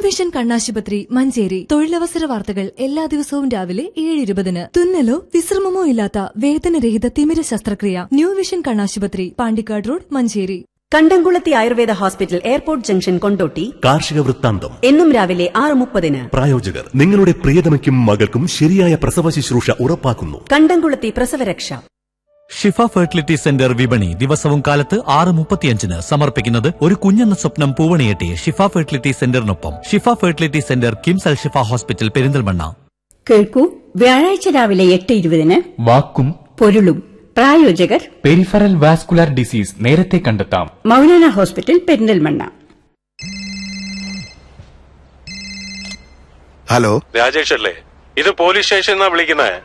Vision കണ്ണാശുപത്രി മഞ്ചേരി. തൊഴിലവസര വാർത്തകൾ എല്ലാ ദിവസവും രാവിലെ 7:20. തുന്നലോ വിശ്രമമോ ഇല്ലാത്ത വേദനരഹിത തിമിര ശസ്ത്രക്രിയ. ന്യൂ വിഷൻ കണ്ണാശുപത്രി, പാണ്ടിക്കാട് റോഡ്, മഞ്ചേരി. കണ്ടംകുളത്തി Ayurveda hospital, airport junction, Kondotty. കാർഷിക വൃത്താന്തം എന്നും രാവിലെ 6:30. പ്രായോജകർ നിങ്ങളുടെ പ്രിയതമയ്ക്കും മകൾക്കും ശരിയായ പ്രസവ ശുശ്രൂഷ ഉറപ്പാക്കുന്നു. കണ്ടംകുളത്തി പ്രസവരക്ഷ. ഷിഫ ഫെർട്ടിലിറ്റി സെന്റർ വിപണി ദിവസവും കാലത്ത് 6:35 സമർപ്പിക്കുന്നത് ഒരു കുഞ്ഞെന്ന സ്വപ്നം പൂവണിയെട്ടി ഷിഫ ഫെർട്ടിലിറ്റി സെന്ററിനൊപ്പം. ഷിഫ ഫെർട്ടിലിറ്റി സെന്റർ, കിംസ് അൽ ഷിഫ ഹോസ്പിറ്റൽ, പെരിന്തൽമണ്ണ. കേൾക്കൂ, വ്യാഴാഴ്ച രാവിലെ 8:20 വാക്കും പൊരുളും. പ്രായോജകർ പെരിഫറൽ വാസ്കുലർ ഡിസീസ് നേരത്തെ കണ്ടെത്താം. മൗലാന ഹോസ്പിറ്റൽ, പെരിന്തൽമണ്ണ. ഹലോ, രാജേഷ് അല്ലേ? ഇത് പോലീസ് സ്റ്റേഷൻ എന്നാ വിളിക്കുന്നത്.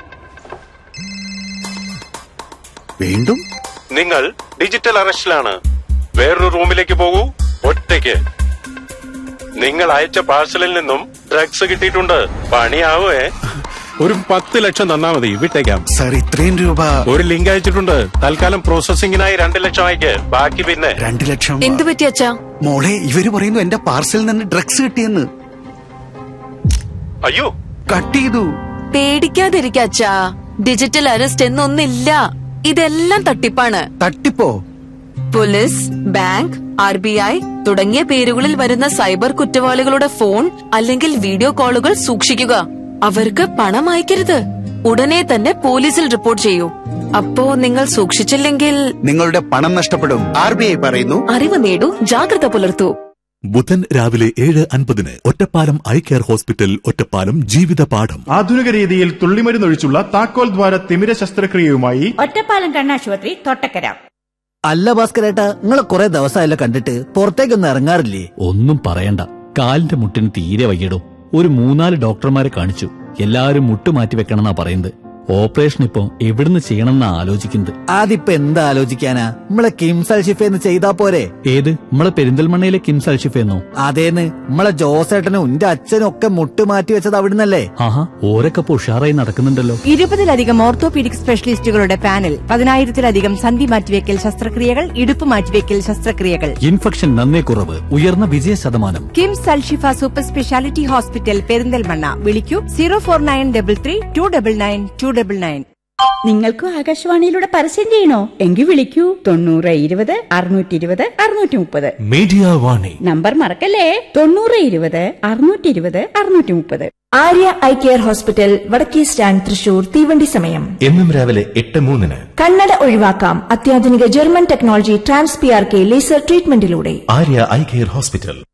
വീണ്ടും നിങ്ങൾ ഡിജിറ്റൽ അറസ്റ്റിലാണ്. വേറൊരു റൂമിലേക്ക് പോകൂ, ഒറ്റയ്ക്ക്. നിങ്ങൾ അയച്ച പാഴ്സലിൽ നിന്നും ഡ്രഗ്സ് കിട്ടിയിട്ടുണ്ട്. പണിയാവേ. ഒരു 10 ലക്ഷം തന്നാ മതി, വിട്ടേക്കാം. സാർ, ഇത്രയും രൂപ? ഒരു ലിങ്ക് അയച്ചിട്ടുണ്ട്. തൽക്കാലം പ്രോസസിംഗിനായി 2 ലക്ഷം അയക്ക്, ബാക്കി പിന്നെ. 2 ലക്ഷം? എന്ത് പറ്റി അച്ഛാ? മോളെ, ഇവര് പറയുന്നു എന്റെ പാർസലിൽ നിന്ന് ഡ്രഗ്സ് കിട്ടിയെന്ന്. അയ്യോ, കട്ട് ചെയ്തു. പേടിക്കാതിരിക്ക അച്ഛാ, ഡിജിറ്റൽ അറസ്റ്റ് എന്നൊന്നില്ല. ഇതെല്ലാം തട്ടിപ്പാണ്. തട്ടിപ്പോ? പോലീസ്, ബാങ്ക്, RBI തുടങ്ങിയ പേരുകളിൽ വരുന്ന സൈബർ കുറ്റവാളികളുടെ ഫോൺ അല്ലെങ്കിൽ വീഡിയോ കോളുകൾ സൂക്ഷിക്കുക. അവർക്ക് പണം അയക്കരുത്. ഉടനെ തന്നെ പോലീസിൽ റിപ്പോർട്ട് ചെയ്യൂ. അപ്പോ നിങ്ങൾ സൂക്ഷിച്ചില്ലെങ്കിൽ നിങ്ങളുടെ പണം നഷ്ടപ്പെടും. RBI പറയുന്നു. അറിവ് നേടൂ, ജാഗ്രത പുലർത്തൂ. ബുധൻ രാവിലെ 7:50 Ottapalam eye care hospital, Ottapalam. ജീവിത പാഠം. ആധുനിക രീതിയിൽ തുള്ളിമരുന്നൊഴിച്ചുള്ള താക്കോൽ ദ്വാര തിമിര ശസ്ത്രക്രിയയുമായി ഒറ്റപ്പാലം കണ്ണാശുപത്രി, തൊട്ടക്കര. അല്ല ഭാസ്കരേട്ടാ, നിങ്ങളെ കുറെ ദിവസമായല്ലോ കണ്ടിട്ട്. പുറത്തേക്കൊന്നും ഇറങ്ങാറില്ലേ? ഒന്നും പറയണ്ട, കാലിന്റെ മുട്ടിന് തീരെ വയ്യടോ. ഒരു 3-4 ഡോക്ടർമാരെ കാണിച്ചു. എല്ലാരും മുട്ട് മാറ്റി വെക്കണമെന്നാ പറയുന്നത്. ഓപ്പറേഷൻ ഇപ്പൊ എവിടുന്ന് ചെയ്യണമെന്നാ ആലോചിക്കുന്നത്. അതിപ്പോ എന്താ ആലോചിക്കാനാ, നമ്മളെ കിംസ് അൽ ഷിഫേന്ന് ചെയ്താ പോരെ? ഏത്, നമ്മളെ പെരിന്തൽമണ്ണയിലെ കിംസ് അൽ ഷിഫേന്നോ? അതേന്ന്, നമ്മളെ ജോസേട്ടനും എന്റെ അച്ഛനും ഒക്കെ മുട്ട് മാറ്റി വെച്ചത് അവിടുന്നല്ലേ? ആഹാ, ഓരൊക്കെ ഉഷാറായി നടക്കുന്നുണ്ടല്ലോ. 20-ലധികം ഓർത്തോപീഡിക് സ്പെഷ്യലിസ്റ്റുകളുടെ പാനൽ, 10,000-ലധികം സന്ധി മാറ്റിവെക്കൽ ശസ്ത്രക്രിയകൾ, ഇടുപ്പ് മാറ്റിവെക്കൽ ശസ്ത്രക്രിയകൾ. ഇൻഫെക്ഷൻ നന്നേ കുറവ്, ഉയർന്ന വിജയ ശതമാനം. കിംസ് അൽ ഷിഫ സൂപ്പർ സ്പെഷ്യാലിറ്റി ഹോസ്പിറ്റൽ, പെരിന്തൽമണ്ണ. വിളിക്കൂ 0493399299. നിങ്ങൾക്കും ആകാശവാണിയിലൂടെ പരസ്യം ചെയ്യണോ? എങ്കിൽ വിളിക്കൂ 9020-620-630. മീഡിയ വാണി. നമ്പർ മറക്കല്ലേ, 9020-620-630. ആര്യ ഐ കെയർ ഹോസ്പിറ്റൽ, വടക്കേ സ്റ്റാൻഡ്, തൃശൂർ. തീവണ്ടി സമയം എന്നും രാവിലെ 8:03. കണ്ണട ഒഴിവാക്കാം അത്യാധുനിക German technology trans PRK laser ട്രീറ്റ്മെന്റിലൂടെ. Arya eye care hospital.